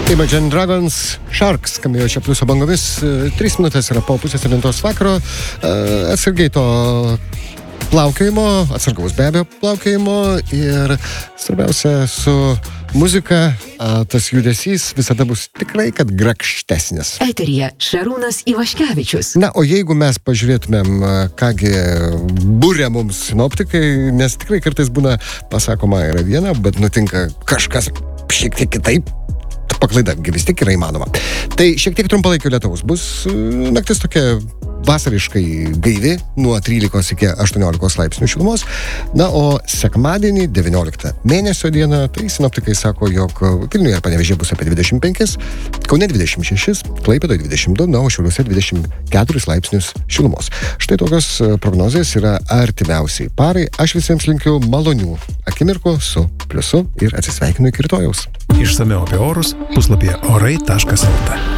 Imagine Dragons Sharks skambėjo čia pliuso bangomis. 3 minutės yra po 6:30 vakaro. Atsargiai to plaukiojimo, atsargaus be abejo plaukiojimo ir svarbiausia su muzika, tas judesys visada bus tikrai, kad grakštesnis. Eteryje Šarūnas Ivaškevičius. Na, o jeigu mes pažiūrėtumėm, kągi buria mums sinoptikai, nes tikrai kartais būna pasakoma yra viena, bet nutinka kažkas šiek tiek kitaip. Paklaida, vis tiek yra įmanoma. Tai šiek tiek trumpalaikio lietaus bus, naktis tokia vasariškai gaivi, nuo 13 iki 18 laipsnių šilumos. Na, o sekmadienį, 19 mėnesio dieną, tai sinoptikai sako, jog Vilniuje ir Panevėžyje bus apie 25, Kaune 26, Klaipėdoje 22, na, o Šiauliuose 24 laipsnius šilumos. Štai tokios prognozės yra artimiausiai parai. Aš visiems linkiu malonių akimirkų su pliusu ir atsisveikinu iki rytojaus. Išsamiau apie orus puslapyje orai.lt.